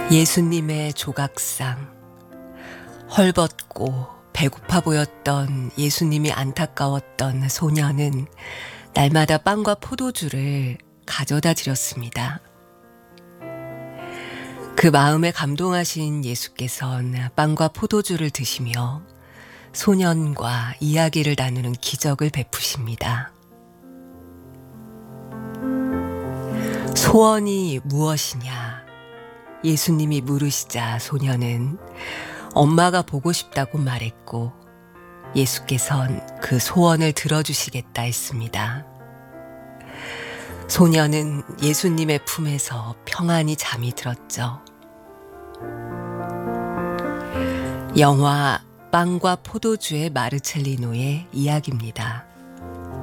예수님의 조각상. 헐벗고 배고파 보였던 예수님이 안타까웠던 소녀는 날마다 빵과 포도주를 가져다 드렸습니다. 그 마음에 감동하신 예수께선 빵과 포도주를 드시며 소년과 이야기를 나누는 기적을 베푸십니다. 소원이 무엇이냐? 예수님이 물으시자 소녀는 엄마가 보고 싶다고 말했고, 예수께선 그 소원을 들어주시겠다 했습니다. 소녀는 예수님의 품에서 평안히 잠이 들었죠. 영화 빵과 포도주의 마르첼리노의 이야기입니다.